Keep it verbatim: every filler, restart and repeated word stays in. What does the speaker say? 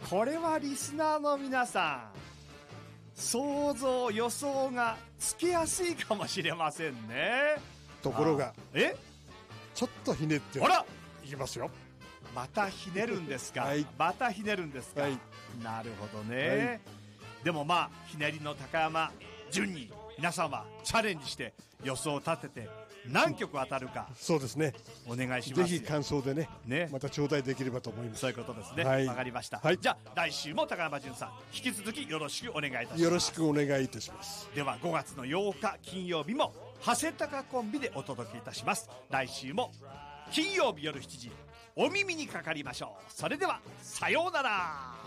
これはリスナーの皆さん、想像予想がつけやすいかもしれませんね。 ところがえちょっとひねってあらいきますよ。 またひねるんですか、 はい、 またひねるんですか、 はい、 なるほどね、はい、でもまあひねりの高山順に皆さんはチャレンジして予想を立てて何曲当たるか、 そうですね、 お願いします。 ぜひ感想で ね, ねまた頂戴できればと思います。 そういうことですね、 はい、 わかりました、 はい、 じゃあ来週も高山潤さん引き続きよろしくお願いいたします。 よろしくお願いいたします。 ではごがつのようか金曜日も長谷高コンビでお届けいたします。来週も金曜日夜しちじお耳にかかりましょう。それではさようなら。